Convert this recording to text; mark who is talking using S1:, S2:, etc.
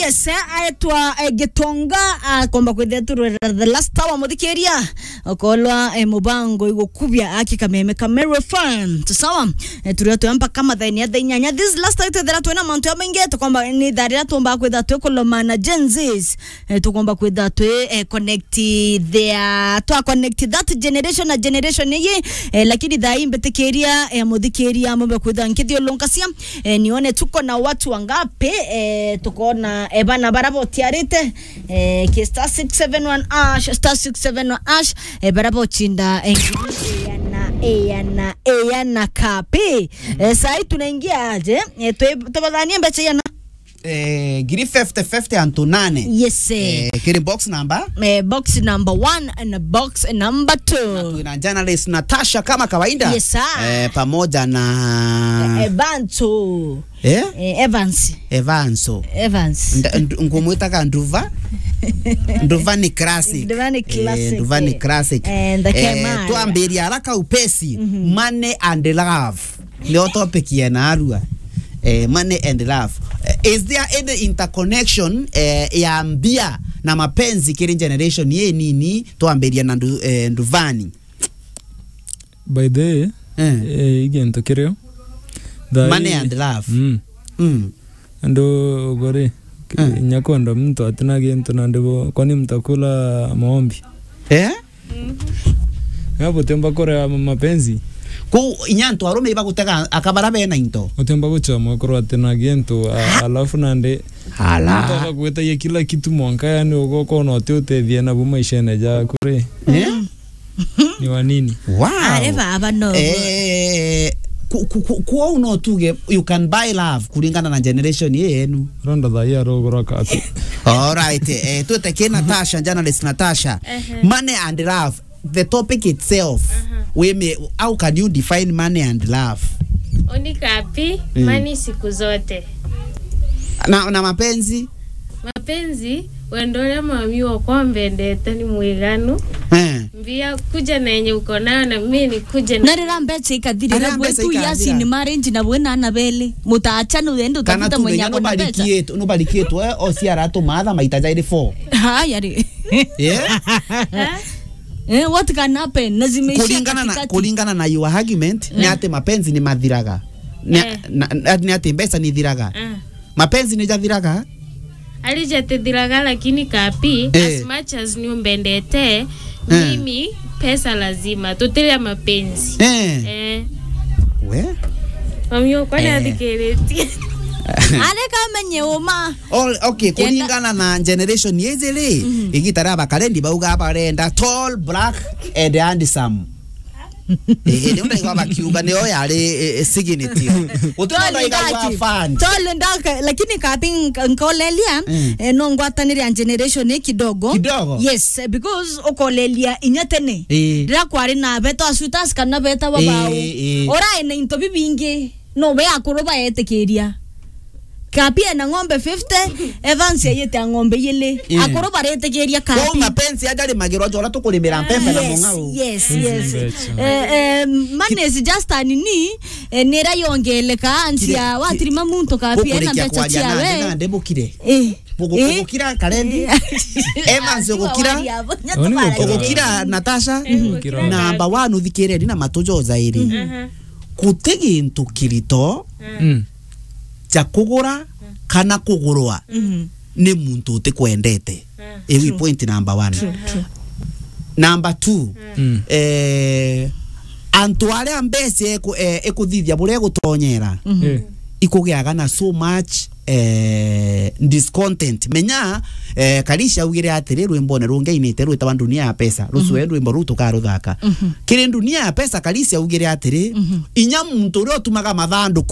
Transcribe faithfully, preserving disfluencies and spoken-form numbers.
S1: yes aitwa Gitonga akomba kwetheturu the last hour muthikeria okolwa mubango igukubya akikameme kamera farm tusawa turiyo tuyamba kama thani ya thanyanya this last night there twena mantu amenge tukomba ni darira tumba kwetha tukolomana genzis tukomba kwetha tu connect there to connect that generation na generation ye lakini dai mbetikeria muthikeria mbe kwetha nkithio lonkasia nione tuko na watu wangape tuko na ebana barabo tiarite eh ki star six seven one ash star six seven one ash e barabo chinda na eyana eyana kapi sai tunaingia aje tubadhania mbeche yana
S2: eh giri fifty fifty and nane
S1: yes
S2: eh kiri box number
S1: eh box number one and box number two
S2: tuna journalist Natasha kama kawaida
S1: yes,
S2: eh pamoja na
S1: Evanso
S2: eh
S1: Evans
S2: Evanso
S1: Evans
S2: ngomwita ka nduva nduva ni classic
S1: nduva ni classic
S2: nduva ni classic eh tuambiria haraka upesi money and love leo topic ya narua eh money and love uh, is there any interconnection eh, ya mbia na mapenzi kiri generation ye nini tuambiria na ndu, eh, nduvani
S3: by the way eh igen to kireo
S2: money and love
S3: mm
S2: mm
S3: ando gore mm. nyakondo mtu atina gento nando kwani mtakula maombi
S2: eh
S3: hapo temba kore mapenzi
S2: ku inyanto arome iba gutega akabara bena into
S3: utemba kuchoma kore atina gento alafu nande
S2: hala
S3: mtaka kueta ye kila kitu mwanka yani uko kono tete viena bu maisha na ja kore
S2: eh
S3: ni wanini
S2: wow
S1: areva abano
S2: eh kuwa uno tuge you can buy love kulingana na generation yenu
S3: ronda da ya rogora katu
S2: all right eh tutekee Natasha journalist Natasha money and love the topic itself we may how can you define money and love
S4: oni kapi mm. money siku zote
S2: na na mapenzi
S4: mapenzi wendole mami wako mbendete ni mwiganu eh mbia kuja na yenye uko nayo na mimi ni kuja
S1: na rira mbeche ikathirira wetu yasi ni marriage na bwena na bele mutaachana uende utafuta mwenye ako na pesa
S2: kana tu no barikietu eh o siara to madha maita zaidi four
S1: ha yari
S2: yeah
S1: eh what can happen nazimeisha
S2: kulingana na kulingana na your argument ni ate mapenzi ni madhiraga ni ate pesa ni dhiraga mapenzi ni jathiraga
S4: alijatedhiraga lakini kapi eh. as much as ni umbendete eh. mimi pesa lazima tutelia mapenzi
S2: eh,
S4: eh.
S2: we
S4: mamio kwa eh. adhikereti
S1: ale kama nyeoma
S2: all okay kulingana na generation yezele mm -hmm. igitara bakarendi bauga barenda tall black and handsome eh ndio ndio bakiuga ndio yale signity utona igawa fan
S1: tole ndaka lakini kapi nkolelia no ngwatanira generation kidogo
S2: kidogo
S1: yes because okolelia inyatene ndira kwari na beto asutas kana beta babao ora ene into bibinge no be akuroba etekeria kapi na ngombe fifty Evans yete ngombe yele akoroba retekeria kapi
S2: kwa mapenzi ajali magiro jola tukulimira mpembe na mungao
S1: yes yes eh money is just anini nera yongeleka ansia watirima muntu kapi na becha chia we
S2: na ndebukire eh bugukira karendi Evans gukira gukira Natasha number one uthikire na matujo zaidi kutegi ntukirito cha kugura kana kugurwa ni muntu utikwendete ewi point number one number two eh antuare ambese ekuthithia bure gutonyera ikugiaga na so much eh discontent menya eh Kalisha ugire atire rwimbo ne rungeine rwita dunia ya pesa rusuwe rwimbo ruto karuthaka kire dunia ya pesa Kalisha ugire atire inya muntu ro tumaga mathandu